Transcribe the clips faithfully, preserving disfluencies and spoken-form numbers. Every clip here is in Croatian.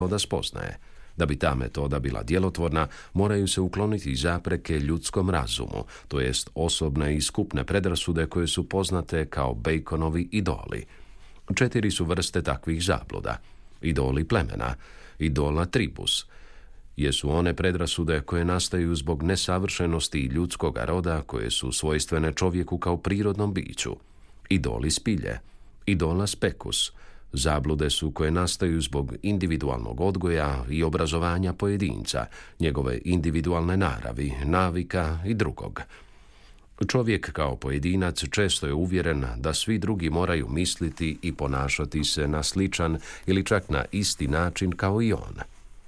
da spoznaje. Da bi ta metoda bila djelotvorna, moraju se ukloniti zapreke ljudskom razumu, to jest osobne i skupne predrasude koje su poznate kao Baconovi idoli. Četiri su vrste takvih zabluda. Idoli plemena, idola tribus, jesu one predrasude koje nastaju zbog nesavršenosti ljudskoga roda koje su svojstvene čovjeku kao prirodnom biću. Idoli spilje, idola spekus, zablude su koje nastaju zbog individualnog odgoja i obrazovanja pojedinca, njegove individualne naravi, navika i drugog. Čovjek kao pojedinac često je uvjeren da svi drugi moraju misliti i ponašati se na sličan ili čak na isti način kao i on.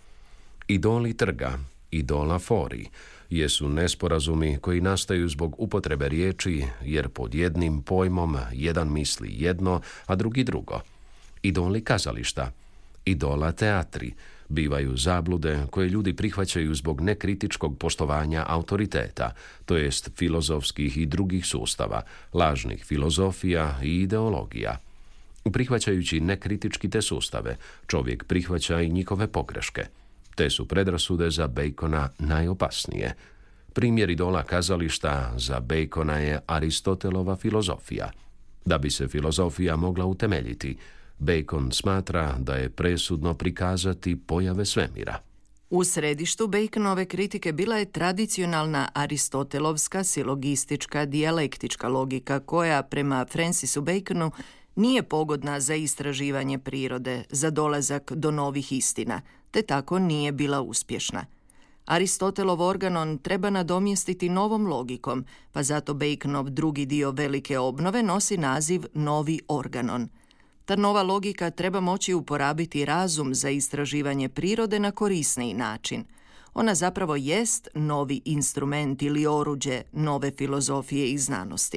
Idoli trga, idola fori, jesu nesporazumi koji nastaju zbog upotrebe riječi, jer pod jednim pojmom jedan misli jedno, a drugi drugo. Idoli kazališta, idola teatri, bivaju zablude koje ljudi prihvaćaju zbog nekritičkog poštovanja autoriteta, to jest filozofskih i drugih sustava, lažnih filozofija i ideologija. Prihvaćajući nekritički te sustave, čovjek prihvaća i njihove pogreške. Te su predrasude za Bacona najopasnije. Primjer idola kazališta za Bacona je Aristotelova filozofija. Da bi se filozofija mogla utemeljiti, Bacon smatra da je presudno prikazati pojave svemira. U središtu Baconove kritike bila je tradicionalna aristotelovska silogistička dijalektička logika koja, prema Francisu Baconu, nije pogodna za istraživanje prirode, za dolazak do novih istina, te tako nije bila uspješna. Aristotelov organon treba nadomjestiti novom logikom, pa zato Baconov drugi dio velike obnove nosi naziv novi organon. Ta nova logika treba moći uporabiti razum za istraživanje prirode na korisniji način. Ona zapravo jest novi instrument ili oruđe nove filozofije i znanosti.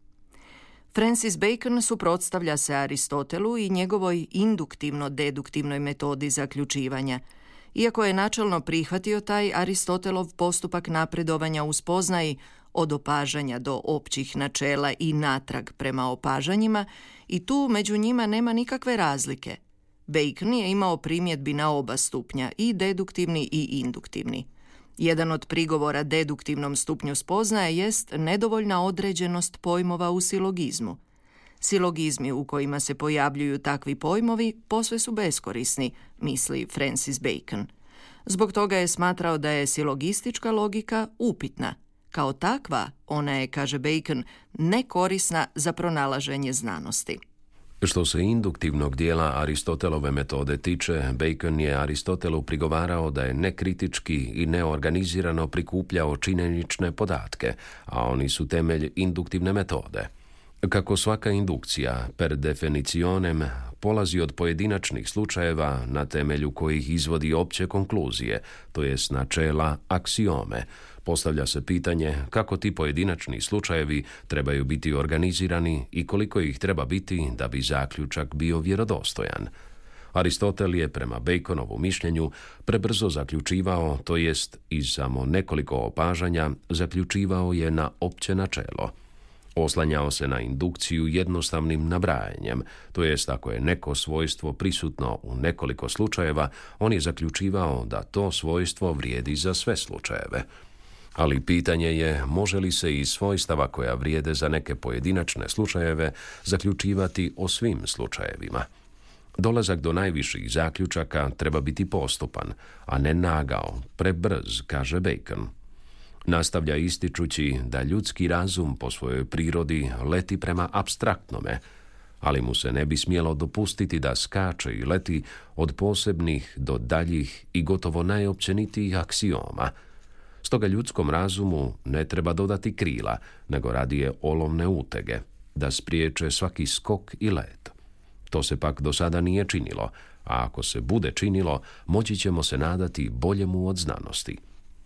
Francis Bacon suprotstavlja se Aristotelu i njegovoj induktivno-deduktivnoj metodi zaključivanja. Iako je načelno prihvatio taj Aristotelov postupak napredovanja u spoznaji od opažanja do općih načela i natrag prema opažanjima, i tu među njima nema nikakve razlike. Bacon je imao primjedbi na oba stupnja, i deduktivni i induktivni. Jedan od prigovora deduktivnom stupnju spoznaje jest nedovoljna određenost pojmova u silogizmu. Silogizmi u kojima se pojavljuju takvi pojmovi posve su beskorisni, misli Francis Bacon. Zbog toga je smatrao da je silogistička logika upitna. Kao takva, ona je, kaže Bacon, nekorisna za pronalaženje znanosti. Što se induktivnog dijela Aristotelove metode tiče, Bacon je Aristotelu prigovarao da je nekritički i neorganizirano prikupljao činjenične podatke, a oni su temelj induktivne metode. Kako svaka indukcija, per definitionem, polazi od pojedinačnih slučajeva na temelju kojih izvodi opće konkluzije, to jest načela aksiome, postavlja se pitanje kako ti pojedinačni slučajevi trebaju biti organizirani i koliko ih treba biti da bi zaključak bio vjerodostojan. Aristotel je prema Baconovu mišljenju prebrzo zaključivao, to jest iz samo nekoliko opažanja zaključivao je na opće načelo. Oslanjao se na indukciju jednostavnim nabrajanjem, to jest ako je neko svojstvo prisutno u nekoliko slučajeva, on je zaključivao da to svojstvo vrijedi za sve slučajeve. Ali pitanje je može li se iz svojstava koja vrijede za neke pojedinačne slučajeve zaključivati o svim slučajevima. Dolazak do najviših zaključaka treba biti postupan, a ne nagao, prebrz, kaže Bacon. Nastavlja ističući da ljudski razum po svojoj prirodi leti prema apstraktnome, ali mu se ne bi smjelo dopustiti da skače i leti od posebnih do daljih i gotovo najopćenitijih aksioma. Stoga ljudskom razumu ne treba dodati krila, nego radije olovne utege, da spriječe svaki skok i let. To se pak do sada nije činilo, a ako se bude činilo, moći ćemo se nadati boljemu od znanosti.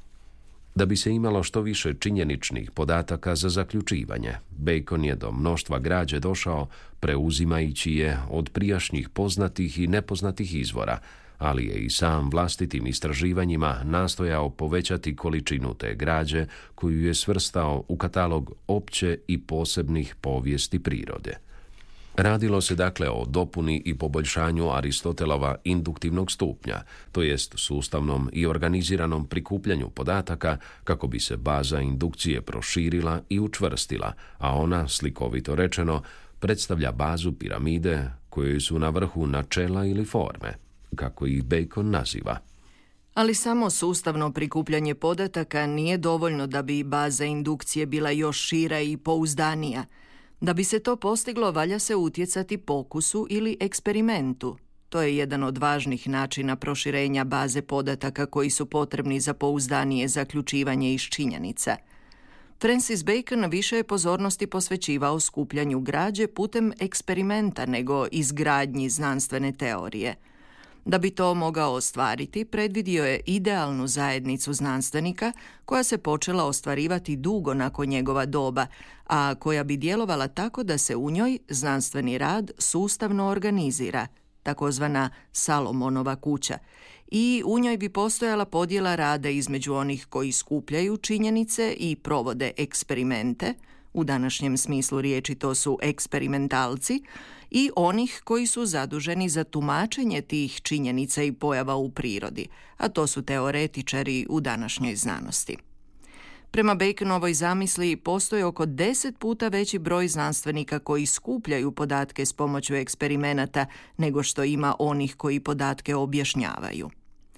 Da bi se imalo što više činjeničnih podataka za zaključivanje, Bacon je do mnoštva građe došao preuzimajući je od prijašnjih poznatih i nepoznatih izvora, ali je i sam vlastitim istraživanjima nastojao povećati količinu te građe koju je svrstao u katalog opće i posebnih povijesti prirode. Radilo se dakle o dopuni i poboljšanju Aristotelova induktivnog stupnja, to jest sustavnom i organiziranom prikupljanju podataka kako bi se baza indukcije proširila i učvrstila, a ona, slikovito rečeno, predstavlja bazu piramide kojoj su na vrhu načela ili forme, kako ih Bacon naziva. Ali samo sustavno prikupljanje podataka nije dovoljno da bi baza indukcije bila još šira i pouzdanija. Da bi se to postiglo, valja se utjecati pokusu ili eksperimentu. To je jedan od važnih načina proširenja baze podataka koji su potrebni za pouzdanije zaključivanje iz činjenica. Francis Bacon više je pozornosti posvećivao skupljanju građe putem eksperimenta nego izgradnji znanstvene teorije. Da bi to mogao ostvariti, predvidio je idealnu zajednicu znanstvenika koja se počela ostvarivati dugo nakon njegova doba, a koja bi djelovala tako da se u njoj znanstveni rad sustavno organizira, takozvana Salomonova kuća, i u njoj bi postojala podjela rada između onih koji skupljaju činjenice i provode eksperimente, u današnjem smislu riječi to su eksperimentalci, i onih koji su zaduženi za tumačenje tih činjenica i pojava u prirodi, a to su teoretičari u današnjoj znanosti. Prema Baconovoj zamisli postoji oko deset puta veći broj znanstvenika koji skupljaju podatke s pomoću eksperimenata nego što ima onih koji podatke objašnjavaju.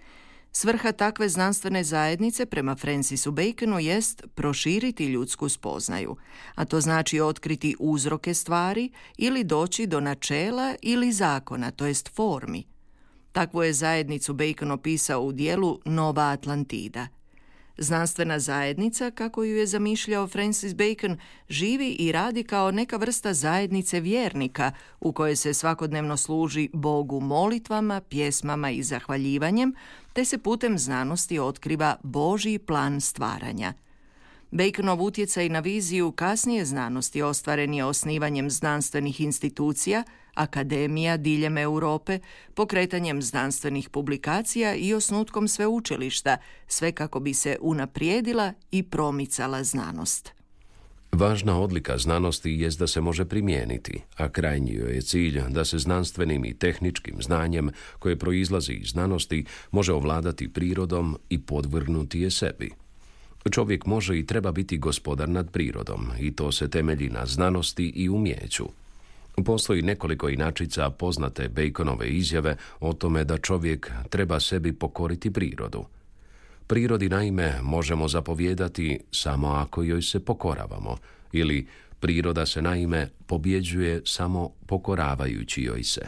Svrha takve znanstvene zajednice prema Francisu Baconu jest proširiti ljudsku spoznaju, a to znači otkriti uzroke stvari ili doći do načela ili zakona, to jest formi. Takvu je zajednicu Bacon opisao u dijelu Nova Atlantida. Znanstvena zajednica, kako ju je zamišljao Francis Bacon, živi i radi kao neka vrsta zajednice vjernika u kojoj se svakodnevno služi Bogu molitvama, pjesmama i zahvaljivanjem, te se putem znanosti otkriva Božji plan stvaranja. Baconov utjecaj na viziju kasnije znanosti ostvaren je osnivanjem znanstvenih institucija, akademija diljem Europe, pokretanjem znanstvenih publikacija i osnutkom sveučilišta, sve kako bi se unaprijedila i promicala znanost. Važna odlika znanosti jest da se može primijeniti, a krajnji joj je cilj da se znanstvenim i tehničkim znanjem koje proizlazi iz znanosti može ovladati prirodom i podvrgnuti je sebi. Čovjek može i treba biti gospodar nad prirodom i to se temelji na znanosti i umjeću. Postoji nekoliko inačica poznate Baconove izjave o tome da čovjek treba sebi pokoriti prirodu. Prirodi naime možemo zapovijedati samo ako joj se pokoravamo, ili priroda se naime pobjeđuje samo pokoravajući joj se.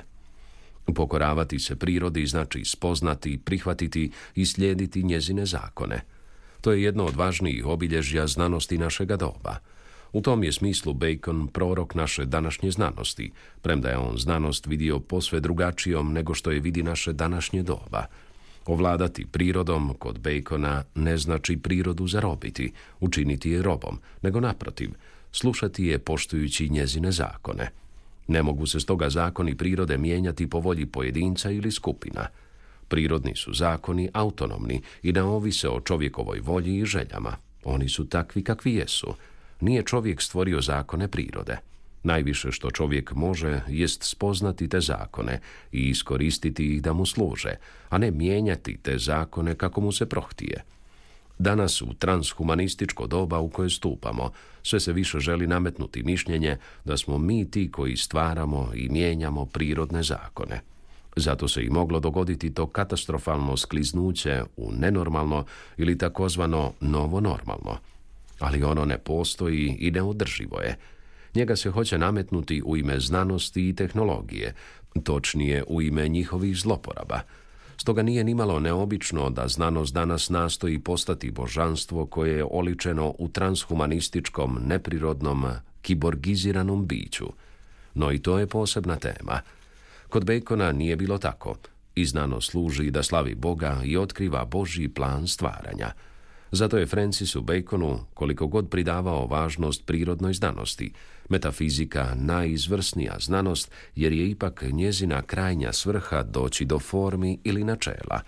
Pokoravati se prirodi znači spoznati, prihvatiti i slijediti njezine zakone. To je jedno od važnijih obilježja znanosti našega doba. U tom je smislu Bacon prorok naše današnje znanosti, premda je on znanost vidio posve drugačijom nego što je vidi naše današnje doba. Ovladati prirodom kod Bacona ne znači prirodu zarobiti, učiniti je robom, nego naprotiv, slušati je poštujući njezine zakone. Ne mogu se stoga zakoni prirode mijenjati po volji pojedinca ili skupina. Prirodni su zakoni autonomni i ne ovise o čovjekovoj volji i željama. Oni su takvi kakvi jesu. Nije čovjek stvorio zakone prirode. Najviše što čovjek može jest spoznati te zakone i iskoristiti ih da mu služe, a ne mijenjati te zakone kako mu se prohtije. Danas u transhumanističko doba u koje stupamo, sve se više želi nametnuti mišljenje da smo mi ti koji stvaramo i mijenjamo prirodne zakone. Zato se i moglo dogoditi to katastrofalno skliznuće u nenormalno ili takozvano novo normalno. Ali ono ne postoji i neodrživo je. Njega se hoće nametnuti u ime znanosti i tehnologije, točnije u ime njihovih zloporaba. Stoga nije nimalo neobično da znanost danas nastoji postati božanstvo koje je oličeno u transhumanističkom, neprirodnom, kiborgiziranom biću. No i to je posebna tema. Kod Bacona nije bilo tako. I znanost služi da slavi Boga i otkriva Božji plan stvaranja. Zato je Francisu Baconu, koliko god pridavao važnost prirodnoj znanosti, metafizika najizvrsnija znanost, jer je ipak njezina krajnja svrha doći do formi ili načela.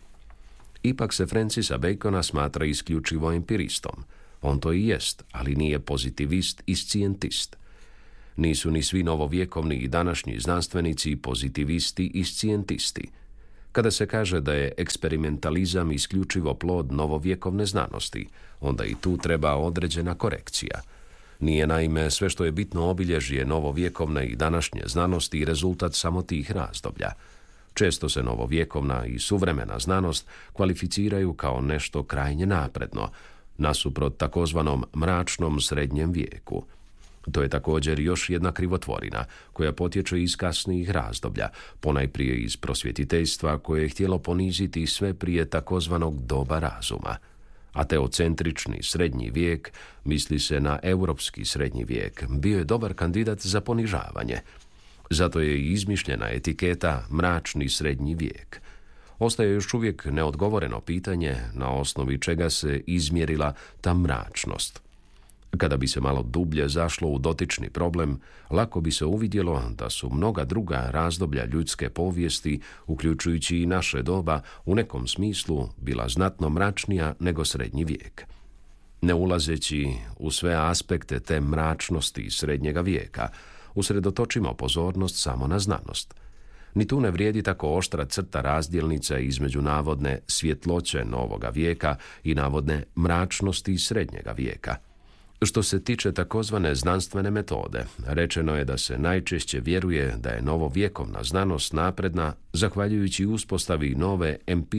Ipak se Francisa Bacona smatra isključivo empiristom. On to i jest, ali nije pozitivist i scijentist. Nisu ni svi novovjekovni i današnji znanstvenici pozitivisti i scijentisti. Kada se kaže da je eksperimentalizam isključivo plod novovjekovne znanosti, onda i tu treba određena korekcija. Nije naime sve što je bitno obilježje novovjekovne i današnje znanosti i rezultat samo tih razdoblja. Često se novovjekovna i suvremena znanost kvalificiraju kao nešto krajnje napredno, nasuprot takozvanom mračnom srednjem vijeku. To je također još jedna krivotvorina koja potječe iz kasnijih razdoblja, ponajprije iz prosvjetiteljstva koje je htjelo poniziti sve prije takozvanog doba razuma. A teocentrični srednji vijek, misli se na europski srednji vijek, bio je dobar kandidat za ponižavanje. Zato je i izmišljena etiketa mračni srednji vijek. Ostaje još uvijek neodgovoreno pitanje na osnovi čega se izmjerila ta mračnost. Kada bi se malo dublje zašlo u dotični problem, lako bi se uvidjelo da su mnoga druga razdoblja ljudske povijesti, uključujući i naše doba, u nekom smislu bila znatno mračnija nego srednji vijek. Ne ulazeći u sve aspekte te mračnosti srednjega vijeka, usredotočimo pozornost samo na znanost. Ni tu ne vrijedi tako oštra crta razdjelnica između navodne svjetloće novoga vijeka i navodne mračnosti srednjega vijeka. Što se tiče takozvane znanstvene metode, rečeno je da se najčešće vjeruje da je novovjekovna znanost napredna zahvaljujući uspostavi nove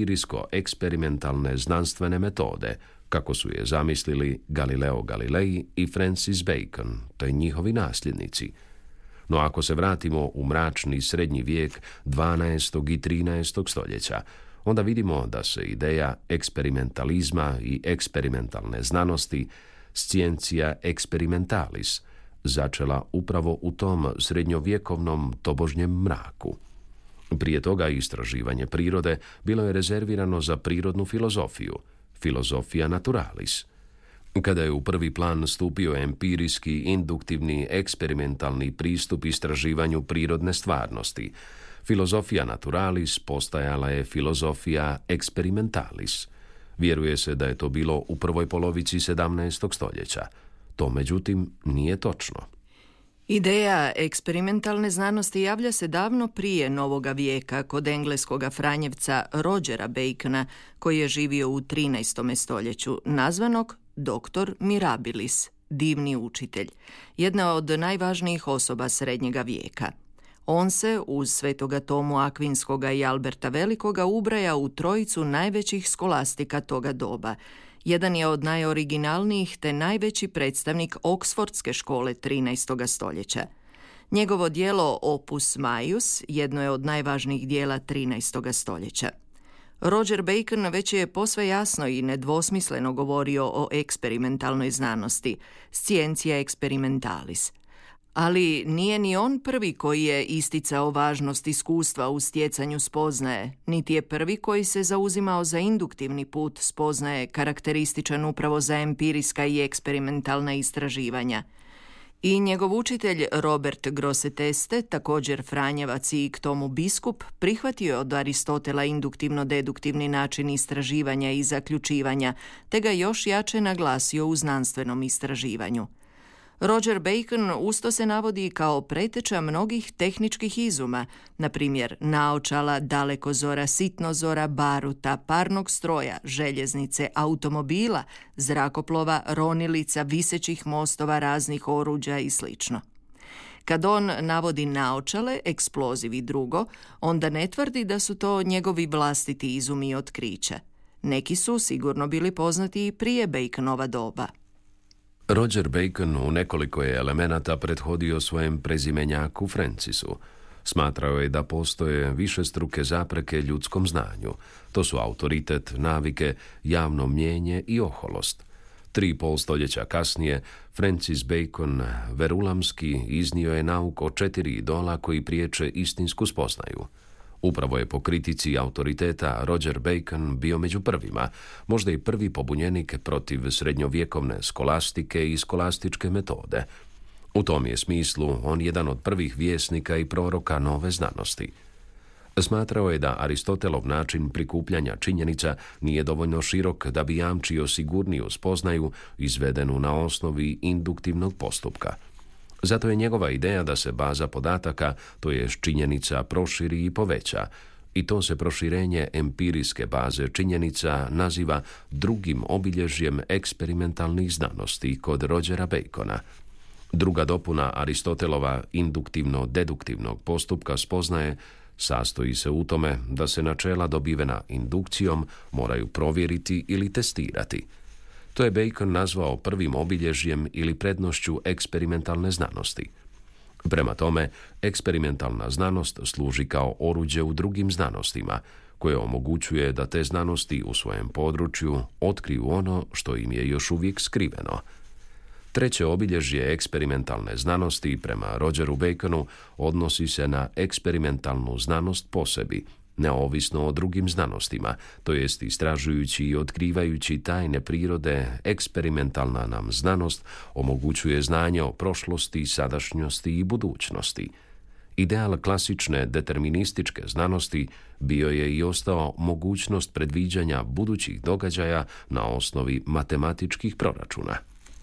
empirijsko-eksperimentalne znanstvene metode, kako su je zamislili Galileo Galilei i Francis Bacon, te njihovi nasljednici. No ako se vratimo u mračni srednji vijek dvanaestog i trinaestog stoljeća, onda vidimo da se ideja eksperimentalizma i eksperimentalne znanosti, scientia experimentalis, začela upravo u tom srednjovjekovnom tobožnjem mraku. Prije toga istraživanje prirode bilo je rezervirano za prirodnu filozofiju, filosofia naturalis. Kada je u prvi plan stupio empirijski, induktivni, eksperimentalni pristup istraživanju prirodne stvarnosti, filosofia naturalis postajala je filosofia experimentalis. Vjeruje se da je to bilo u prvoj polovici sedamnaestog stoljeća. To, međutim, nije točno. Ideja eksperimentalne znanosti javlja se davno prije novoga vijeka kod engleskoga franjevca Rogera Bacona, koji je živio u trinaestom stoljeću, nazvanog doktor Mirabilis, divni učitelj, jedna od najvažnijih osoba srednjega vijeka. On se, uz svetoga Tomu Akvinskoga i Alberta Velikoga, ubraja u trojicu najvećih skolastika toga doba. Jedan je od najoriginalnijih te najveći predstavnik Oksfordske škole trinaestog stoljeća. Njegovo djelo Opus Maius jedno je od najvažnijih dijela trinaestog stoljeća. Roger Bacon već je posve jasno i nedvosmisleno govorio o eksperimentalnoj znanosti, scientia experimentalis. Ali nije ni on prvi koji je isticao važnost iskustva u stjecanju spoznaje, niti je prvi koji se zauzimao za induktivni put spoznaje karakterističan upravo za empirijska i eksperimentalna istraživanja. I njegov učitelj Robert Grosseteste, također franjevac i k tomu biskup, prihvatio od Aristotela induktivno-deduktivni način istraživanja i zaključivanja, te ga još jače naglasio u znanstvenom istraživanju. Roger Bacon usto se navodi kao preteča mnogih tehničkih izuma, na primjer naočala, dalekozora, sitnozora, baruta, parnog stroja, željeznice, automobila, zrakoplova, ronilica, visećih mostova, raznih oruđa i sl. Kad on navodi naočale, eksploziv i drugo, onda ne tvrdi da su to njegovi vlastiti izumi i otkrića. Neki su sigurno bili poznati i prije Baconova doba. Roger Bacon u nekoliko je elemenata prethodio svojem prezimenjaku Francisu. Smatrao je da postoje višestruke zapreke ljudskom znanju. To su autoritet, navike, javno mnijenje i oholost. Tri i pol stoljeća kasnije, Francis Bacon verulamski iznio je nauk o četiri idola koji priječe istinsku spoznaju. Upravo je po kritici autoriteta Roger Bacon bio među prvima, možda i prvi pobunjenik protiv srednjovjekovne skolastike i skolastičke metode. U tom je smislu on jedan od prvih vjesnika i proroka nove znanosti. Smatrao je da Aristotelov način prikupljanja činjenica nije dovoljno širok da bi jamčio sigurniju spoznaju izvedenu na osnovi induktivnog postupka. Zato je njegova ideja da se baza podataka, to je činjenica, proširi i poveća, i to se proširenje empirijske baze činjenica naziva drugim obilježjem eksperimentalnih znanosti kod Rogera Bacona. Druga dopuna Aristotelova induktivno-deduktivnog postupka spoznaje sastoji se u tome da se načela dobivena indukcijom moraju provjeriti ili testirati. To je Bacon nazvao prvim obilježjem ili prednošću eksperimentalne znanosti. Prema tome, eksperimentalna znanost služi kao oruđe u drugim znanostima, koje omogućuje da te znanosti u svojem području otkriju ono što im je još uvijek skriveno. Treće obilježje eksperimentalne znanosti prema Rogeru Baconu odnosi se na eksperimentalnu znanost po sebi, neovisno o drugim znanostima, to jest istražujući i otkrivajući tajne prirode, eksperimentalna nam znanost omogućuje znanje o prošlosti, sadašnjosti i budućnosti. Ideal klasične determinističke znanosti bio je i ostao mogućnost predviđanja budućih događaja na osnovi matematičkih proračuna.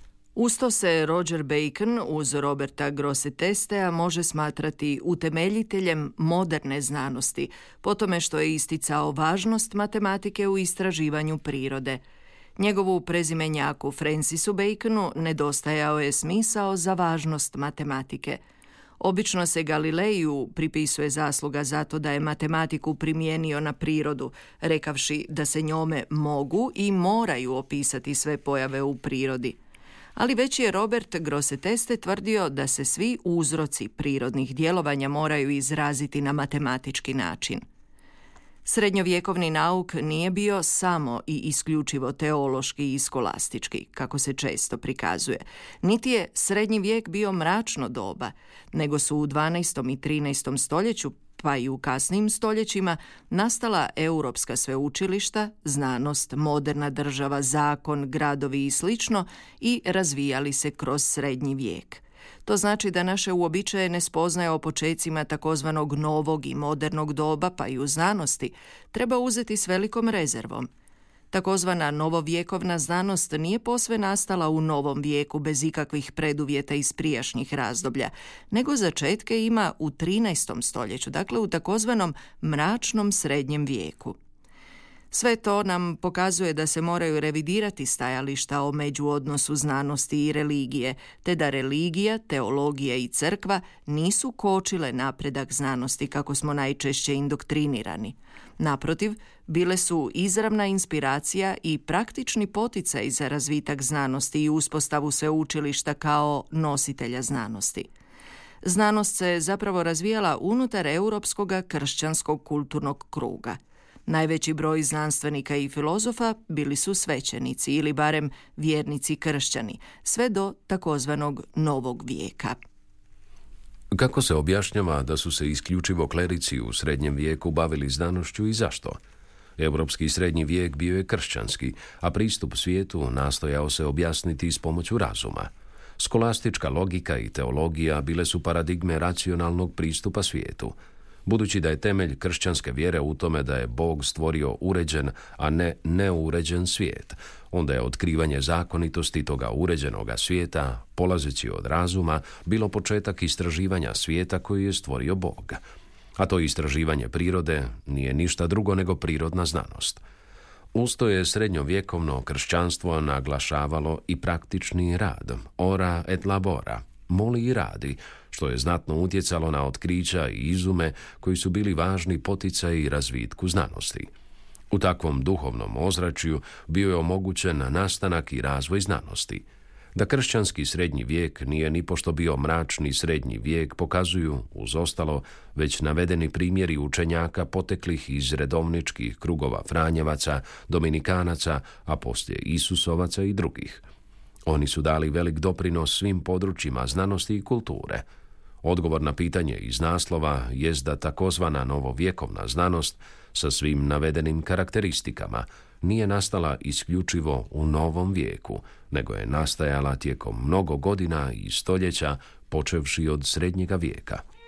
Usto se Roger Bacon uz Roberta Grossetestea može smatrati utemeljiteljem moderne znanosti, po tome što je isticao važnost matematike u istraživanju prirode. Njegovu prezimenjaku Francisu Baconu nedostajao je smisao za važnost matematike. Obično se Galileju pripisuje zasluga zato da je matematiku primijenio na prirodu, rekavši da se njome mogu i moraju opisati sve pojave u prirodi. Ali već je Robert Grosseteste tvrdio da se svi uzroci prirodnih djelovanja moraju izraziti na matematički način. Srednjovjekovni nauk nije bio samo i isključivo teološki i skolastički, kako se često prikazuje. Niti je srednji vijek bio mračno doba, nego su u dvanaestom i trinaestom stoljeću, pa i u kasnijim stoljećima, nastala europska sveučilišta, znanost, moderna država, zakon, gradovi i slično i razvijali se kroz srednji vijek. To znači da naše uobičajene spoznaje o počecima takozvanog novog i modernog doba, pa i u znanosti, treba uzeti s velikom rezervom. Takozvana novovjekovna znanost nije posve nastala u novom vijeku bez ikakvih preduvjeta iz prijašnjih razdoblja, nego začetke ima u trinaestom stoljeću, dakle u takozvanom mračnom srednjem vijeku. Sve to nam pokazuje da se moraju revidirati stajališta o međuodnosu znanosti i religije, te da religija, teologija i crkva nisu kočile napredak znanosti kako smo najčešće indoktrinirani. Naprotiv, bile su izravna inspiracija i praktični poticaj za razvitak znanosti i uspostavu sveučilišta kao nositelja znanosti. Znanost se zapravo razvijala unutar europskog kršćanskog kulturnog kruga. Najveći broj znanstvenika i filozofa bili su svećenici ili barem vjernici kršćani, sve do takozvanog novog vijeka. Kako se objašnjava da su se isključivo klerici u srednjem vijeku bavili znanošću i zašto? Europski srednji vijek bio je kršćanski, a pristup svijetu nastojao se objasniti s pomoću razuma. Skolastička logika i teologija bile su paradigme racionalnog pristupa svijetu. Budući da je temelj kršćanske vjere u tome da je Bog stvorio uređen, a ne neuređen svijet, onda je otkrivanje zakonitosti toga uređenoga svijeta, polazeći od razuma, bilo početak istraživanja svijeta koji je stvorio Bog. A to istraživanje prirode nije ništa drugo nego prirodna znanost. Usto je srednjovjekovno kršćanstvo naglašavalo i praktični rad, ora et labora, moli i radi, što je znatno utjecalo na otkrića i izume koji su bili važni poticaji razvitku znanosti. U takvom duhovnom ozračju bio je omogućen nastanak i razvoj znanosti. Da kršćanski srednji vijek nije nipošto bio mračni srednji vijek pokazuju, uz ostalo, već navedeni primjeri učenjaka poteklih iz redovničkih krugova Franjevaca, Dominikanaca, a poslije Isusovaca i drugih. Oni su dali velik doprinos svim područjima znanosti i kulture. Odgovor na pitanje iz naslova jest da takozvana novovjekovna znanost sa svim navedenim karakteristikama nije nastala isključivo u novom vijeku, nego je nastajala tijekom mnogo godina i stoljeća počevši od srednjega vijeka.